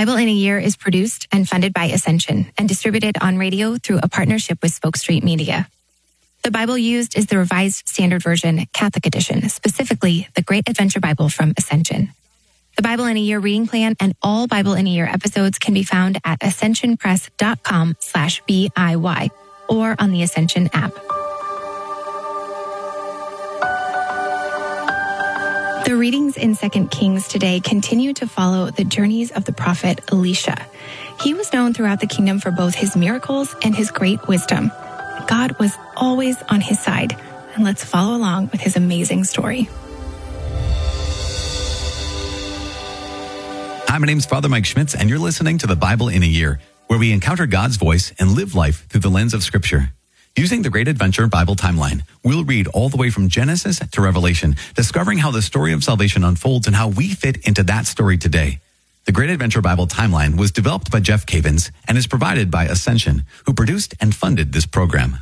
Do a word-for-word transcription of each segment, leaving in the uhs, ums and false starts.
Bible in a Year is produced and funded by Ascension and distributed on radio through a partnership with Spoke Street Media. The Bible used is the Revised Standard Version, Catholic Edition, specifically the Great Adventure Bible from Ascension. The Bible in a Year reading plan and all Bible in a Year episodes can be found at ascensionpress.com slash BIY or on the Ascension app. The readings in Second Kings today continue to follow the journeys of the prophet Elisha. He was known throughout the kingdom for both his miracles and his great wisdom. God was always on his side, and let's follow along with his amazing story. Hi, my name is Father Mike Schmitz, and you're listening to the Bible in a Year, where we encounter God's voice and live life through the lens of Scripture. Using the Great Adventure Bible timeline, we'll read all the way from Genesis to Revelation, discovering how the story of salvation unfolds and how we fit into that story today. The Great Adventure Bible timeline was developed by Jeff Cavins and is provided by Ascension, who produced and funded this program.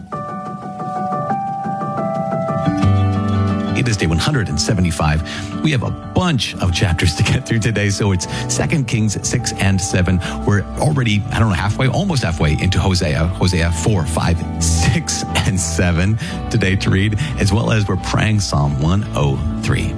It is day one hundred seventy-five. We have a bunch of chapters to get through today, so it's Second Kings six and seven. We're already, I don't know, halfway, almost halfway into Hosea, Hosea four, five, six, and seven today to read, as well as we're praying Psalm one oh three.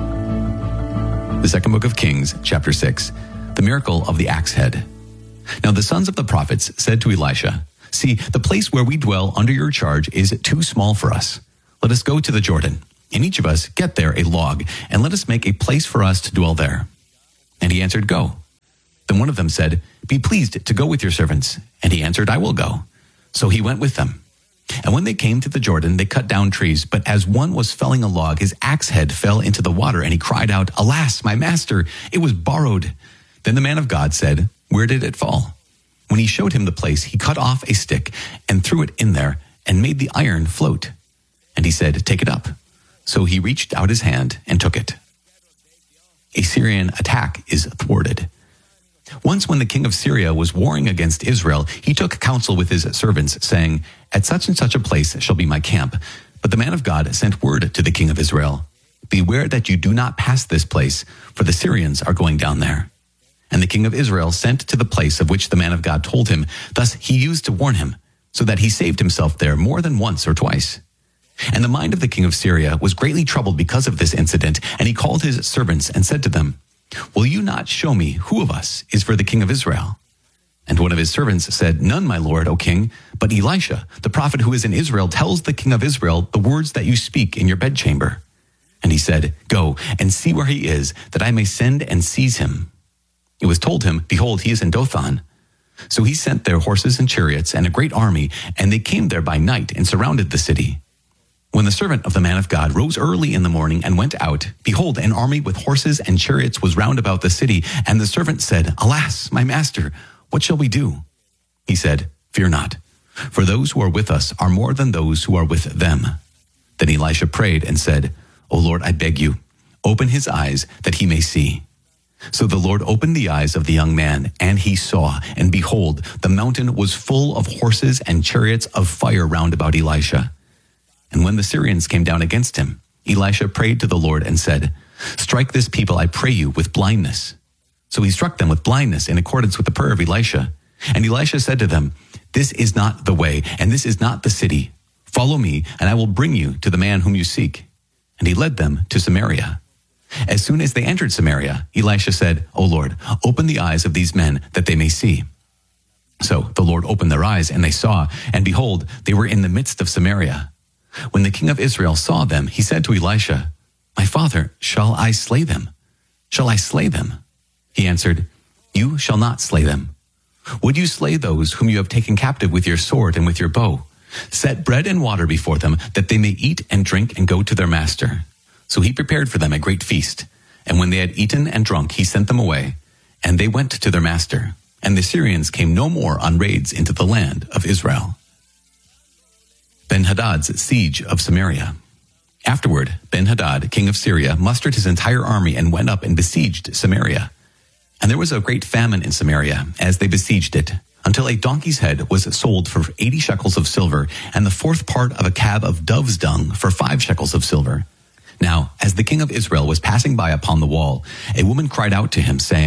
The second book of Kings, chapter six, the miracle of the axe head. Now the sons of the prophets said to Elisha, "See, the place where we dwell under your charge is too small for us. Let us go to the Jordan, and each of us get there a log, and let us make a place for us to dwell there." And he answered, "Go." Then one of them said, "Be pleased to go with your servants." And he answered, "I will go." So he went with them. And when they came to the Jordan, they cut down trees. But as one was felling a log, his axe head fell into the water, and he cried out, "Alas, my master, it was borrowed." Then the man of God said, "Where did it fall?" When he showed him the place, he cut off a stick and threw it in there and made the iron float. And he said, "Take it up." So he reached out his hand and took it. A Syrian attack is thwarted. Once when the king of Syria was warring against Israel, he took counsel with his servants, saying, "At such and such a place shall be my camp." But the man of God sent word to the king of Israel, "Beware that you do not pass this place, for the Syrians are going down there." And the king of Israel sent to the place of which the man of God told him. Thus he used to warn him, so that he saved himself there more than once or twice. And the mind of the king of Syria was greatly troubled because of this incident, and he called his servants and said to them, "Will you not show me who of us is for the king of Israel?" And one of his servants said, "None, my lord, O king, but Elisha, the prophet who is in Israel, tells the king of Israel the words that you speak in your bedchamber." And he said, "Go and see where he is, that I may send and seize him." It was told him, "Behold, he is in Dothan." So he sent their horses and chariots and a great army, and they came there by night and surrounded the city. When the servant of the man of God rose early in the morning and went out, behold, an army with horses and chariots was round about the city. And the servant said, "Alas, my master, what shall we do?" He said, "Fear not, for those who are with us are more than those who are with them." Then Elisha prayed and said, "O Lord, I beg you, open his eyes that he may see." So the Lord opened the eyes of the young man, and he saw, and behold, the mountain was full of horses and chariots of fire round about Elisha. And when the Syrians came down against him, Elisha prayed to the Lord and said, "Strike this people, I pray you, with blindness." So he struck them with blindness in accordance with the prayer of Elisha. And Elisha said to them, "This is not the way, and this is not the city. Follow me, and I will bring you to the man whom you seek." And he led them to Samaria. As soon as they entered Samaria, Elisha said, "O Lord, open the eyes of these men that they may see." So the Lord opened their eyes, and they saw, and behold, they were in the midst of Samaria. When the king of Israel saw them, he said to Elisha, "My father, shall I slay them? Shall I slay them?" He answered, "You shall not slay them. Would you slay those whom you have taken captive with your sword and with your bow? Set bread and water before them, that they may eat and drink and go to their master." So he prepared for them a great feast. And when they had eaten and drunk, he sent them away, and they went to their master. And the Syrians came no more on raids into the land of Israel. Ben-Hadad's siege of Samaria. Afterward, Ben-Hadad, king of Syria, mustered his entire army and went up and besieged Samaria. And there was a great famine in Samaria as they besieged it, until a donkey's head was sold for eighty shekels of silver, and the fourth part of a cab of dove's dung for five shekels of silver. Now, as the king of Israel was passing by upon the wall, a woman cried out to him, saying,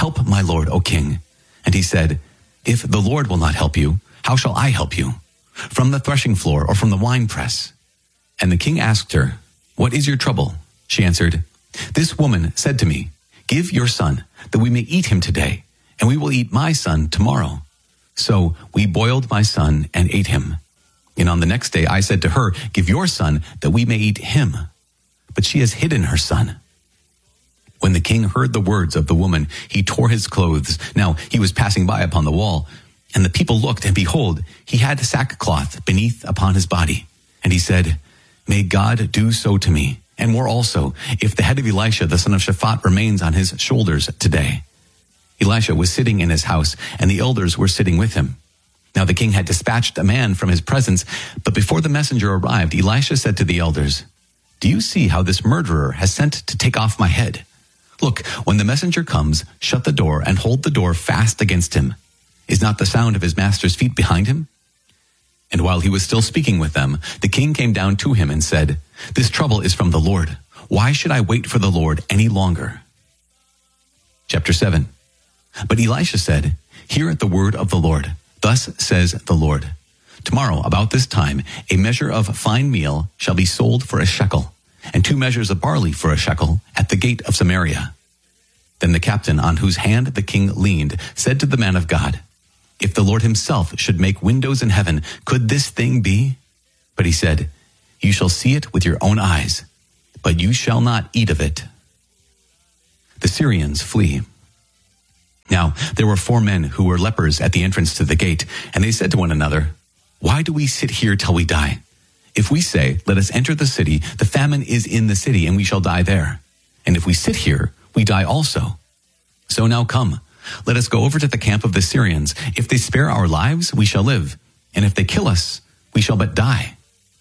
"Help my lord, O king." And he said, "If the Lord will not help you, how shall I help you? From the threshing floor or from the winepress?" And the king asked her, "What is your trouble?" She answered, "This woman said to me, 'Give your son, that we may eat him today, and we will eat my son tomorrow.' So we boiled my son and ate him. And on the next day I said to her, 'Give your son, that we may eat him.' But she has hidden her son." When the king heard the words of the woman, he tore his clothes. Now he was passing by upon the wall, and the people looked, and behold, he had sackcloth beneath upon his body. And he said, "May God do so to me, and more also, if the head of Elisha the son of Shaphat remains on his shoulders today." Elisha was sitting in his house, and the elders were sitting with him. Now the king had dispatched a man from his presence, but before the messenger arrived, Elisha said to the elders, "Do you see how this murderer has sent to take off my head? Look, when the messenger comes, shut the door and hold the door fast against him. Is not the sound of his master's feet behind him?" And while he was still speaking with them, the king came down to him and said, "This trouble is from the Lord. Why should I wait for the Lord any longer?" Chapter seven. But Elisha said, "Hear the word of the Lord. Thus says the Lord, tomorrow about this time, a measure of fine meal shall be sold for a shekel, and two measures of barley for a shekel at the gate of Samaria." Then the captain on whose hand the king leaned said to the man of God, "If the Lord himself should make windows in heaven, could this thing be?" But he said, "You shall see it with your own eyes, but you shall not eat of it." The Syrians flee. Now there were four men who were lepers at the entrance to the gate, and they said to one another, "Why do we sit here till we die? If we say, 'Let us enter the city,' the famine is in the city, and we shall die there. And if we sit here, we die also. So now come, let us go over to the camp of the Syrians. If they spare our lives, we shall live, and if they kill us, we shall but die."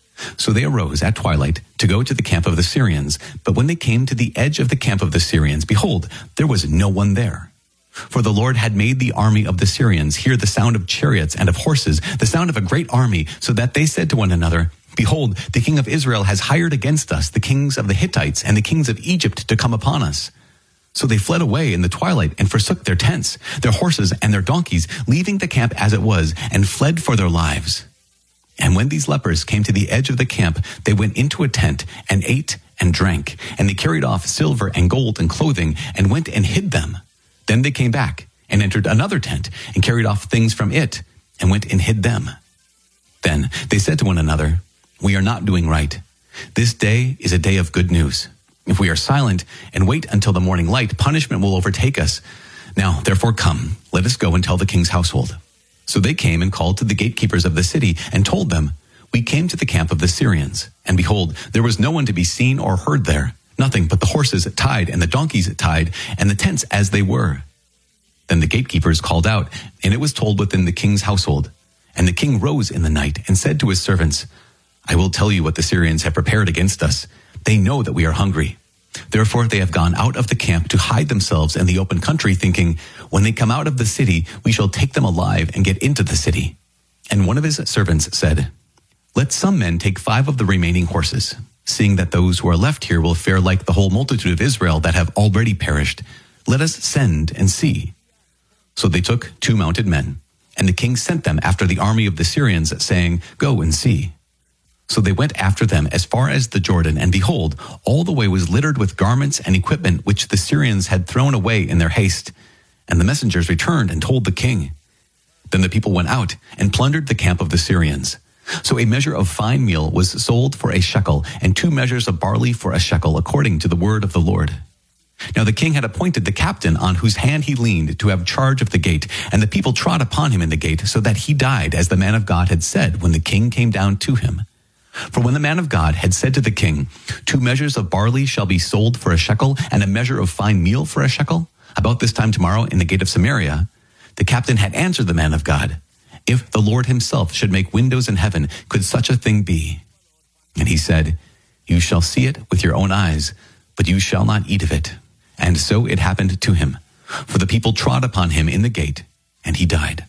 So they arose at twilight to go to the camp of the Syrians. But when they came to the edge of the camp of the Syrians, behold, there was no one there. For the Lord had made the army of the Syrians hear the sound of chariots and of horses, the sound of a great army, so that they said to one another, "Behold, the king of Israel has hired against us the kings of the Hittites and the kings of Egypt to come upon us." So they fled away in the twilight and forsook their tents, their horses and their donkeys, leaving the camp as it was, and fled for their lives. And when these lepers came to the edge of the camp, they went into a tent and ate and drank, and they carried off silver and gold and clothing and went and hid them. Then they came back and entered another tent and carried off things from it and went and hid them. Then they said to one another, "We are not doing right. This day is a day of good news. If we are silent and wait until the morning light, punishment will overtake us. Now, therefore, come, let us go and tell the king's household." So they came and called to the gatekeepers of the city and told them, "We came to the camp of the Syrians, and behold, there was no one to be seen or heard there, nothing but the horses tied and the donkeys tied, and the tents as they were." Then the gatekeepers called out, and it was told within the king's household. And the king rose in the night and said to his servants, "I will tell you what the Syrians have prepared against us. They know that we are hungry. Therefore they have gone out of the camp to hide themselves in the open country, thinking, 'When they come out of the city, we shall take them alive and get into the city.' And one of his servants said, 'Let some men take five of the remaining horses, seeing that those who are left here will fare like the whole multitude of Israel that have already perished. Let us send and see.' So they took two mounted men, and the king sent them after the army of the Syrians, saying, 'Go and see.' So they went after them as far as the Jordan, and behold, all the way was littered with garments and equipment which the Syrians had thrown away in their haste. And the messengers returned and told the king. Then the people went out and plundered the camp of the Syrians. So a measure of fine meal was sold for a shekel, and two measures of barley for a shekel, according to the word of the Lord. Now the king had appointed the captain on whose hand he leaned to have charge of the gate, and the people trod upon him in the gate, so that he died, as the man of God had said when the king came down to him. For when the man of God had said to the king, "Two measures of barley shall be sold for a shekel, and a measure of fine meal for a shekel, about this time tomorrow in the gate of Samaria," the captain had answered the man of God, "If the Lord himself should make windows in heaven, could such a thing be?" And he said, "You shall see it with your own eyes, but you shall not eat of it." And so it happened to him, for the people trod upon him in the gate, and he died.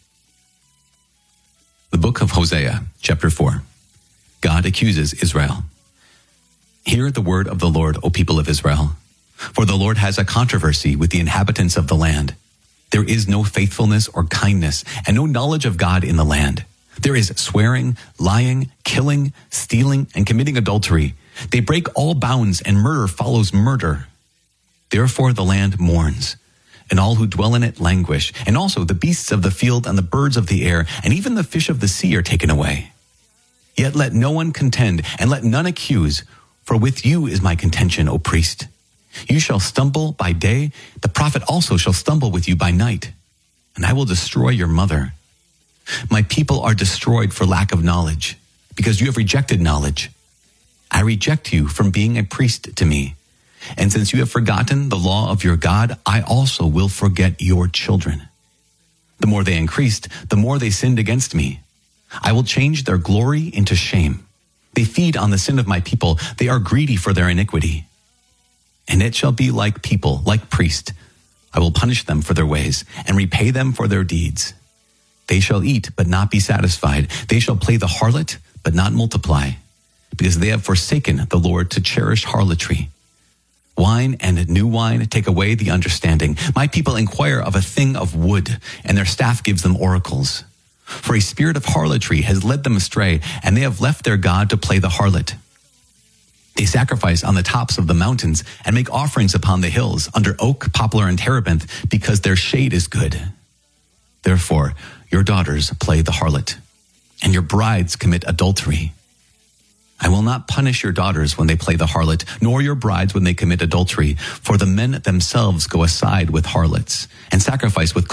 The book of Hosea, chapter four. God accuses Israel. Hear the word of the Lord, O people of Israel. For the Lord has a controversy with the inhabitants of the land. There is no faithfulness or kindness and no knowledge of God in the land. There is swearing, lying, killing, stealing, and committing adultery. They break all bounds, and murder follows murder. Therefore the land mourns, and all who dwell in it languish, and also the beasts of the field and the birds of the air, and even the fish of the sea are taken away. Yet let no one contend, and let none accuse, for with you is my contention, O priest. You shall stumble by day, the prophet also shall stumble with you by night, and I will destroy your mother. My people are destroyed for lack of knowledge, because you have rejected knowledge. I reject you from being a priest to me. And since you have forgotten the law of your God, I also will forget your children. The more they increased, the more they sinned against me. I will change their glory into shame. They feed on the sin of my people. They are greedy for their iniquity. And it shall be like people, like priests. I will punish them for their ways and repay them for their deeds. They shall eat, but not be satisfied. They shall play the harlot, but not multiply, because they have forsaken the Lord to cherish harlotry. Wine and new wine take away the understanding. My people inquire of a thing of wood, and their staff gives them oracles. For a spirit of harlotry has led them astray, and they have left their God to play the harlot. They sacrifice on the tops of the mountains and make offerings upon the hills under oak, poplar, and terebinth, because their shade is good. Therefore, your daughters play the harlot, and your brides commit adultery. I will not punish your daughters when they play the harlot, nor your brides when they commit adultery, for the men themselves go aside with harlots and sacrifice with